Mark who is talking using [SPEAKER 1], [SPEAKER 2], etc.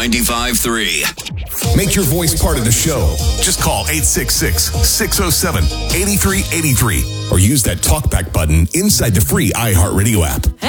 [SPEAKER 1] 95.3.
[SPEAKER 2] Make your voice part of the show. Just call 866-607-8383 or use that talkback button inside the free iHeartRadio app.